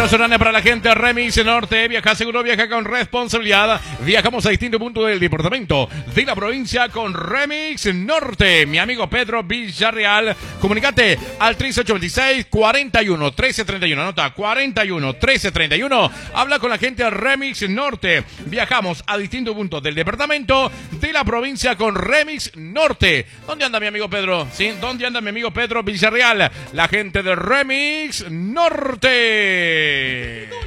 Abrazo grande para la gente de Remix Norte. Viaja seguro, viaja con responsabilidad. Viajamos a distintos puntos del departamento de la provincia con Remix Norte. Mi amigo Pedro Villarreal. Comunicate al 3826 41 1331. Anota 41 1331. Habla con la gente de Remix Norte. Viajamos a distintos puntos del departamento de la provincia con Remix Norte. ¿Dónde anda mi amigo Pedro? ¿Sí? ¿Dónde anda mi amigo Pedro Villarreal? La gente de Remix Norte.